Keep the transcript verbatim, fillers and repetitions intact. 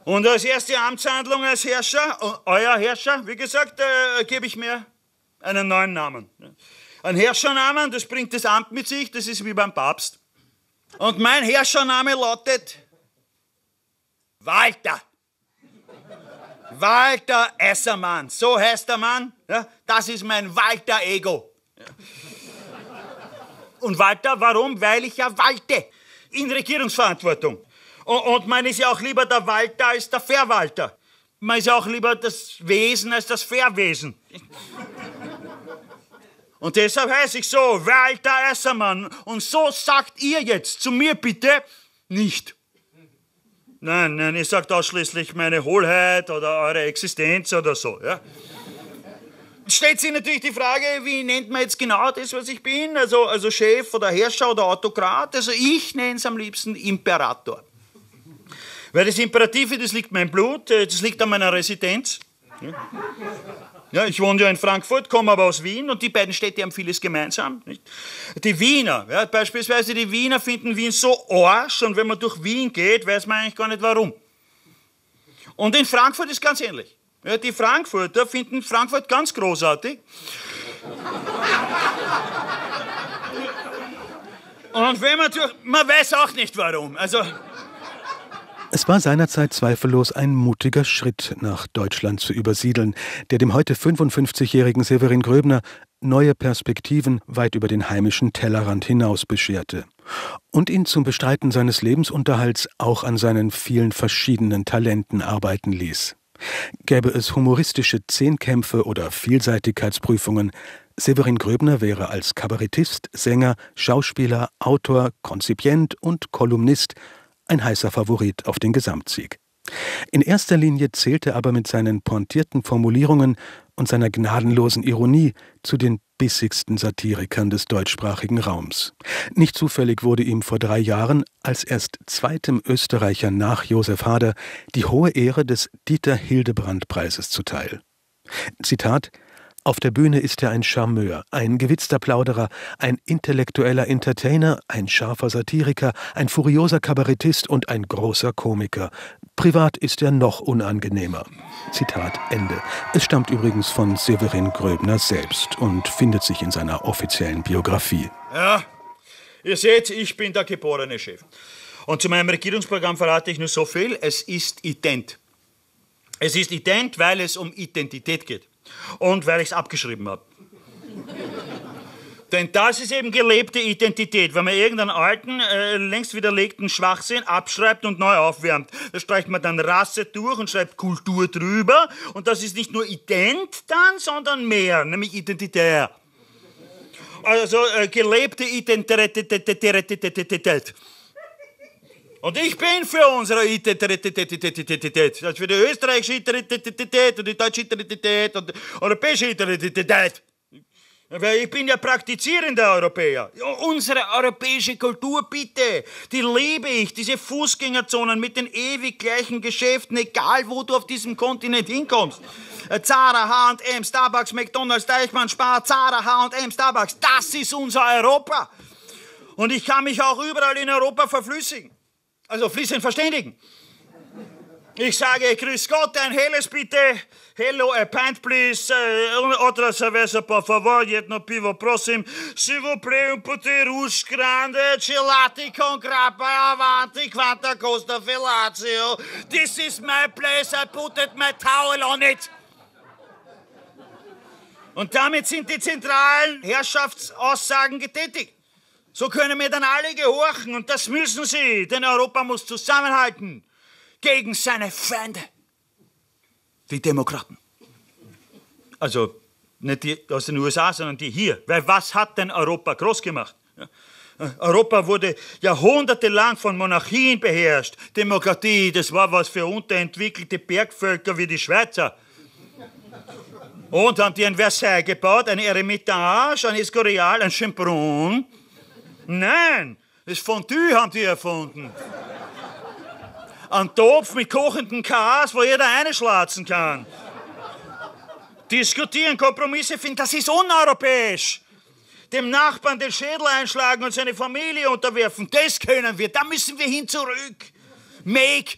Und als erste Amtshandlung als Herrscher, euer Herrscher, wie gesagt, äh, gebe ich mir einen neuen Namen. Ein Herrschernamen, das bringt das Amt mit sich, das ist wie beim Papst. Und mein Herrschername lautet Walter. Walter Essermann, so heißt der Mann. Ja, das ist mein Walter-Ego. Ja. Und Walter, warum? Weil ich ja walte. In Regierungsverantwortung. Und, und man ist ja auch lieber der Walter als der Verwalter. Man ist ja auch lieber das Wesen als das Verwesen. Und deshalb heiße ich so, Walter Essermann. Und so sagt ihr jetzt zu mir bitte nicht. Nein, nein, ihr sagt ausschließlich meine Hohlheit oder eure Existenz oder so, ja. Stellt sich natürlich die Frage, wie nennt man jetzt genau das, was ich bin? Also, also Chef oder Herrscher oder Autokrat? Also ich nenne es am liebsten Imperator. Weil das Imperative, das liegt mein Blut, das liegt an meiner Residenz. Ja. Ja, ich wohne ja in Frankfurt, komme aber aus Wien und die beiden Städte haben vieles gemeinsam. Nicht? Die Wiener, ja, beispielsweise die Wiener finden Wien so arsch und wenn man durch Wien geht, weiß man eigentlich gar nicht warum. Und in Frankfurt ist ganz ähnlich. Ja, die Frankfurter finden Frankfurt ganz großartig. Und wenn man durch, man weiß auch nicht warum. Also Es war seinerzeit zweifellos ein mutiger Schritt, nach Deutschland zu übersiedeln, der dem heute fünfundfünfzigjährigen Severin Gröbner neue Perspektiven weit über den heimischen Tellerrand hinaus bescherte und ihn zum Bestreiten seines Lebensunterhalts auch an seinen vielen verschiedenen Talenten arbeiten ließ. Gäbe es humoristische Zehnkämpfe oder Vielseitigkeitsprüfungen, Severin Gröbner wäre als Kabarettist, Sänger, Schauspieler, Autor, Konzipient und Kolumnist ein heißer Favorit auf den Gesamtsieg. In erster Linie zählte er aber mit seinen pointierten Formulierungen und seiner gnadenlosen Ironie zu den bissigsten Satirikern des deutschsprachigen Raums. Nicht zufällig wurde ihm vor drei Jahren als erst zweitem Österreicher nach Josef Hader die hohe Ehre des Dieter-Hildebrand-Preises zuteil. Zitat: Auf der Bühne ist er ein Charmeur, ein gewitzter Plauderer, ein intellektueller Entertainer, ein scharfer Satiriker, ein furioser Kabarettist und ein großer Komiker. Privat ist er noch unangenehmer. Zitat Ende. Es stammt übrigens von Severin Gröbner selbst und findet sich in seiner offiziellen Biografie. Ja, ihr seht, ich bin der geborene Chef. Und zu meinem Regierungsprogramm verrate ich nur so viel, es ist ident. Es ist ident, weil es um Identität geht. Und weil ich es abgeschrieben habe. Denn das ist eben gelebte Identität, wenn man irgendeinen alten, äh, längst widerlegten Schwachsinn abschreibt und neu aufwärmt. Da streicht man dann Rasse durch und schreibt Kultur drüber. Und das ist nicht nur ident dann, sondern mehr, nämlich identitär. Also äh, gelebte Identität. Und ich bin für unsere Identität, also für die österreichische Identität und die deutsche Identität und die europäische Identität. Weil ich bin ja praktizierender Europäer. Ja, unsere europäische Kultur, bitte, die liebe ich, diese Fußgängerzonen mit den ewig gleichen Geschäften, egal wo du auf diesem Kontinent hinkommst. Zara, H und M, Starbucks, McDonalds, Deichmann, Spar, Zara, H und M, Starbucks, das ist unser Europa. Und ich kann mich auch überall in Europa verflüssigen. Also fließend verständigen. Ich sage, grüß Gott, ein helles bitte. Hello, a pint please. Uh, otra cerveza, por favor. Jedno pivo, prosim. S'il vous plaît, un petit rouge grande. Gelati con grappa avanti. Quanta costa fellatio. This is my place. I put it my towel on it. Und damit sind die zentralen Herrschaftsaussagen getätigt. So können mir dann alle gehorchen und das müssen sie, denn Europa muss zusammenhalten gegen seine Feinde, die Demokraten. Also nicht die aus den U S A, sondern die hier. Weil was hat denn Europa groß gemacht? Ja. Europa wurde jahrhundertelang von Monarchien beherrscht. Demokratie, das war was für unterentwickelte Bergvölker wie die Schweizer. Und haben die ein Versailles gebaut, ein Eremitage, ein Escorial, ein Chambrun. Nein, das Fondue haben die erfunden. Ein Topf mit kochendem Chaos, wo jeder einschlatzen kann. Diskutieren, Kompromisse finden, das ist uneuropäisch. Dem Nachbarn den Schädel einschlagen und seine Familie unterwerfen, das können wir, da müssen wir hin zurück. Make